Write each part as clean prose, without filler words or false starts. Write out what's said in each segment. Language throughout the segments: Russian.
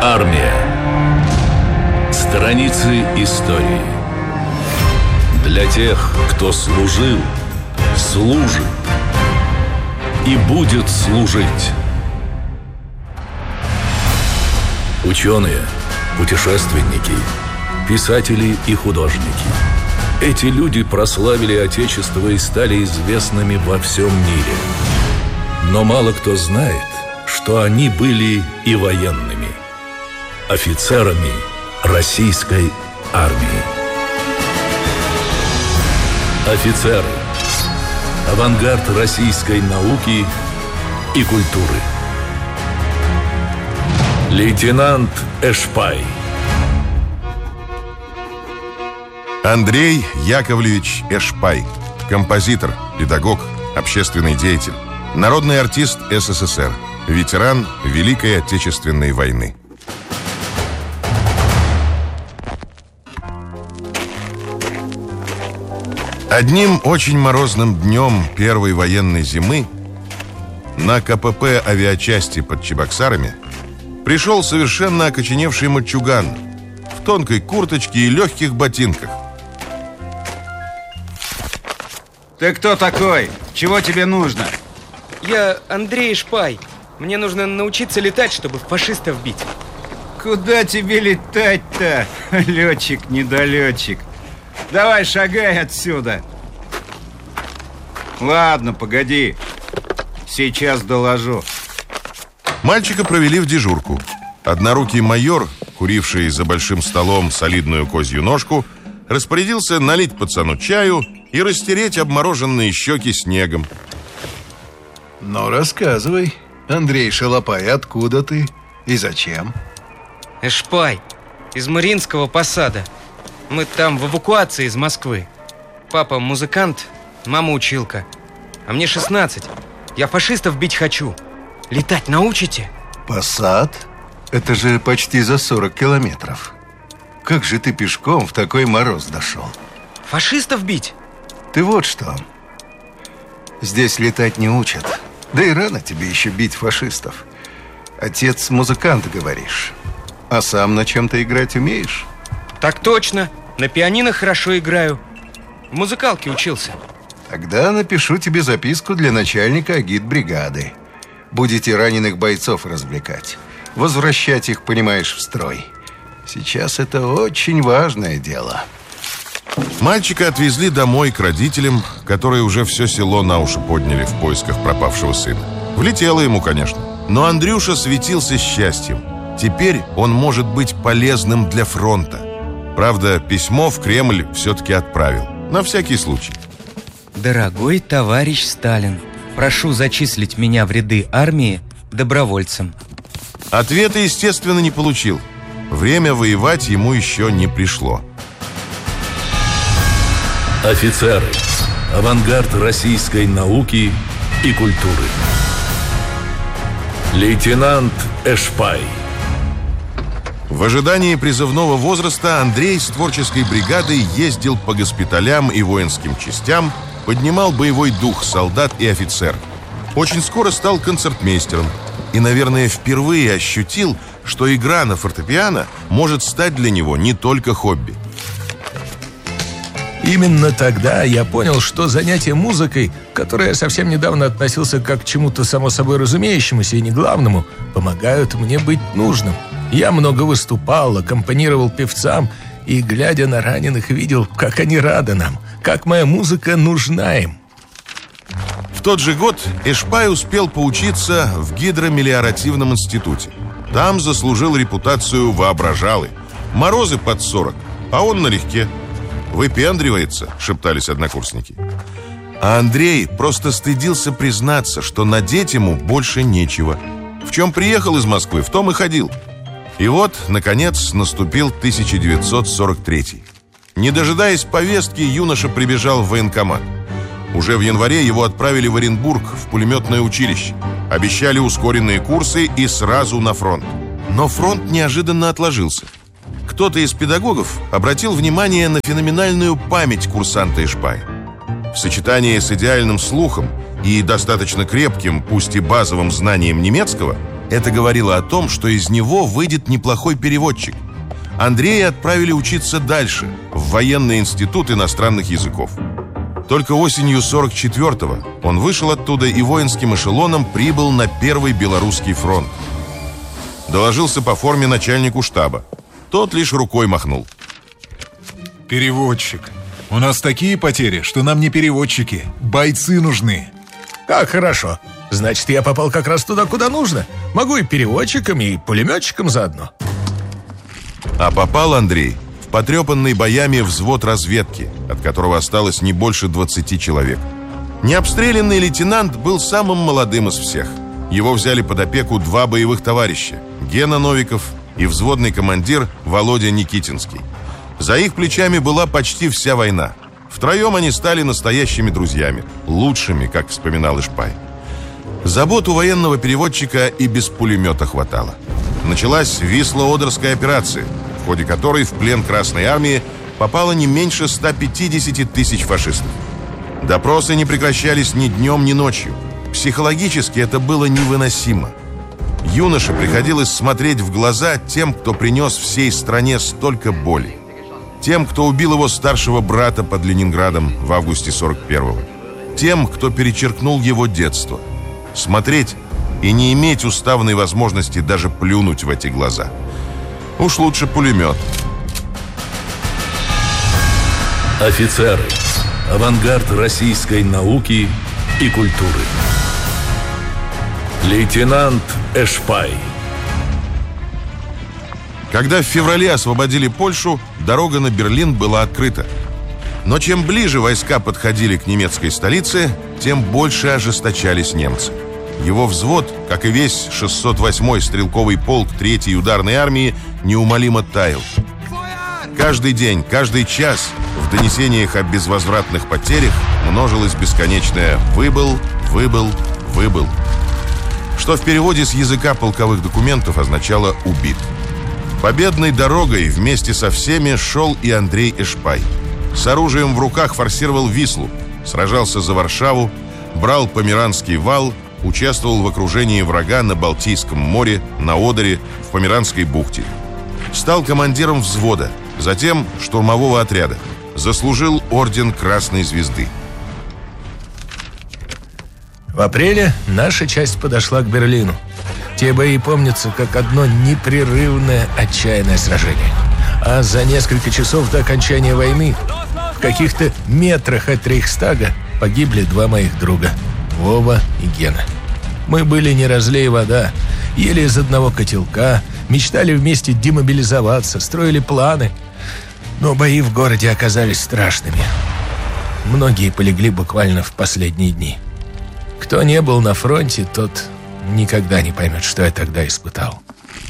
Армия. Страницы истории. Для тех, кто служил, служит и будет служить. Ученые, путешественники, писатели и художники. Эти люди прославили Отечество и стали известными во всем мире. Но мало кто знает, что они были и военными, офицерами российской армии. Офицеры. Авангард российской науки и культуры. Лейтенант Эшпай. Андрей Яковлевич Эшпай. Композитор, педагог, общественный деятель. Народный артист СССР. Ветеран Великой Отечественной войны. Одним очень морозным днем первой военной зимы на КПП авиачасти под Чебоксарами пришел совершенно окоченевший мальчуган в тонкой курточке и легких ботинках. Ты кто такой? Чего тебе нужно? Я Андрей Эшпай. Мне нужно научиться летать, чтобы фашистов бить. Куда тебе летать-то, летчик-недолетчик? Давай шагай отсюда. Ладно, погоди. Сейчас доложу. Мальчика провели в дежурку. Однорукий майор, куривший за большим столом солидную козью ножку, распорядился налить пацану чаю и растереть обмороженные щеки снегом. Ну, рассказывай, Андрей Шалопай, откуда ты и зачем? Эшпай, из Мариинского посада. Мы там в эвакуации из Москвы. Папа музыкант, мама училка. А мне 16. Я фашистов бить хочу. Летать научите? Посад? Это же почти за 40 километров. Как же ты пешком в такой мороз дошел? Фашистов бить? Ты вот что. Здесь летать не учат. Да и рано тебе еще бить фашистов. Отец музыкант, говоришь. А сам на чем-то играть умеешь? Так точно. На пианино хорошо играю. В музыкалке учился. Тогда напишу тебе записку для начальника агитбригады. Будете раненых бойцов развлекать. Возвращать их, понимаешь, в строй. Сейчас это очень важное дело. Мальчика отвезли домой к родителям, которые уже все село на уши подняли в поисках пропавшего сына. Влетело ему, конечно. Но Андрюша светился счастьем. Теперь он может быть полезным для фронта. Правда, письмо в Кремль все-таки отправил. На всякий случай. Дорогой товарищ Сталин, прошу зачислить меня в ряды армии добровольцем. Ответа, естественно, не получил. Время воевать ему еще не пришло. Офицеры. Авангард российской науки и культуры. Лейтенант Эшпай. В ожидании призывного возраста Андрей с творческой бригадой ездил по госпиталям и воинским частям, поднимал боевой дух солдат и офицеров. Очень скоро стал концертмейстером и, наверное, впервые ощутил, что игра на фортепиано может стать для него не только хобби. Именно тогда я понял, что занятие музыкой, к которой я совсем недавно относился как к чему-то само собой разумеющемуся и не главному, помогают мне быть нужным. Я много выступал, аккомпанировал певцам и, глядя на раненых, видел, как они рады нам, как моя музыка нужна им. В тот же год Эшпай успел поучиться в гидромелиоративном институте. Там заслужил репутацию воображалы. Морозы под 40, а он налегке. «Выпендривается», — шептались однокурсники. А Андрей просто стыдился признаться, что надеть ему больше нечего. В чем приехал из Москвы, в том и ходил. И вот, наконец, наступил 1943. Не дожидаясь повестки, юноша прибежал в военкомат. Уже в январе его отправили в Оренбург, в пулеметное училище. Обещали ускоренные курсы и сразу на фронт. Но фронт неожиданно отложился. Кто-то из педагогов обратил внимание на феноменальную память курсанта Эшпая. В сочетании с идеальным слухом и достаточно крепким, пусть и базовым знанием немецкого, Это говорило о том, что из него выйдет неплохой переводчик. Андрея отправили учиться дальше, в военный институт иностранных языков. Только осенью 44-го он вышел оттуда и воинским эшелоном прибыл на Первый Белорусский фронт. Доложился по форме начальнику штаба. Тот лишь рукой махнул. Переводчик. У нас такие потери, что нам не переводчики. Бойцы нужны. Как хорошо. Значит, я попал как раз туда, куда нужно. Могу и переводчиком, и пулеметчиком заодно. А попал Андрей в потрепанный боями взвод разведки, от которого осталось не больше 20 человек. Необстрелянный лейтенант был самым молодым из всех. Его взяли под опеку 2 боевых товарища – Гена Новиков и взводный командир Володя Никитинский. За их плечами была почти вся война. Втроем они стали настоящими друзьями, лучшими, как вспоминал Эшпай. Забот у военного переводчика и без пулемета хватало. Началась Висло-Одерская операция, в ходе которой в плен Красной Армии попало не меньше 150 тысяч фашистов. Допросы не прекращались ни днем, ни ночью. Психологически это было невыносимо. Юноше приходилось смотреть в глаза тем, кто принес всей стране столько боли. Тем, кто убил его старшего брата под Ленинградом в августе 41-го. Тем, кто перечеркнул его детство. Смотреть и не иметь уставной возможности даже плюнуть в эти глаза. Уж лучше пулемет. Офицеры. Авангард российской науки и культуры. Лейтенант Эшпай. Когда в феврале освободили Польшу, дорога на Берлин была открыта. Но чем ближе войска подходили к немецкой столице, тем больше ожесточались немцы. Его взвод, как и весь 608-й стрелковый полк 3-й ударной армии, неумолимо таял. Каждый день, каждый час в донесениях о безвозвратных потерях множилось бесконечное «выбыл, выбыл, выбыл», что в переводе с языка полковых документов означало «убит». Победной дорогой вместе со всеми шел и Андрей Эшпай. С оружием в руках форсировал Вислу, сражался за Варшаву, брал Померанский вал, участвовал в окружении врага на Балтийском море, на Одере, в Померанской бухте. Стал командиром взвода, затем штурмового отряда. Заслужил орден Красной Звезды. В апреле наша часть подошла к Берлину. Те бои помнятся как одно непрерывное отчаянное сражение. А за несколько часов до окончания войны в каких-то метрах от Рейхстага погибли 2 моих друга – Вова и Гена. Мы были не разлей вода, ели из одного котелка, мечтали вместе демобилизоваться, строили планы. Но бои в городе оказались страшными. Многие полегли буквально в последние дни. Кто не был на фронте, тот никогда не поймет, что я тогда испытал.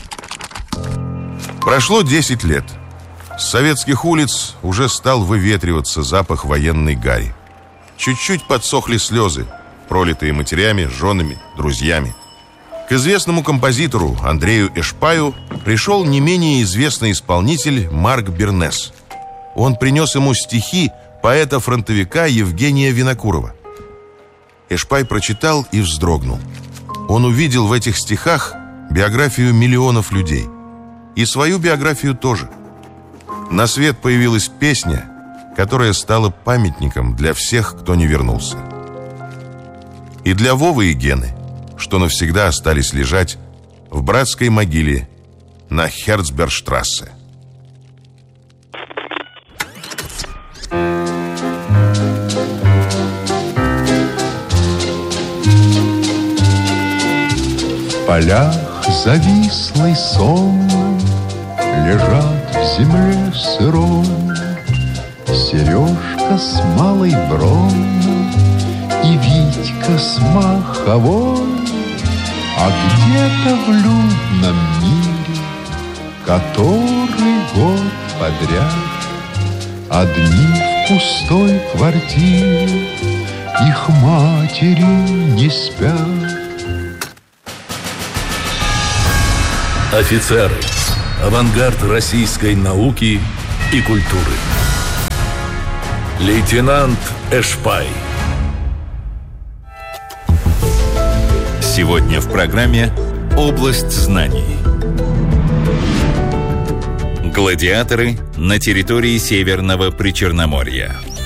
Прошло 10 лет. С советских улиц уже стал выветриваться запах военной гари. Чуть-чуть подсохли слезы, пролитые матерями, женами, друзьями. К известному композитору Андрею Эшпаю пришел не менее известный исполнитель Марк Бернес. Он принес ему стихи поэта-фронтовика Евгения Винокурова. Эшпай прочитал и вздрогнул. Он увидел в этих стихах биографию миллионов людей. И свою биографию тоже. На свет появилась песня, которая стала памятником для всех, кто не вернулся. И для Вовы и Гены, что навсегда остались лежать в братской могиле на Херцбергштрассе. В полях завислый сон лежат в земле сырой Сережка с малой Бронной и Витька с Маховой. А где-то в людном мире, который год подряд одни в пустой квартире, их матери не спят. Офицеры. Авангард российской науки и культуры. Лейтенант Эшпай. Сегодня в программе Область знаний. Гладиаторы на территории Северного Причерноморья.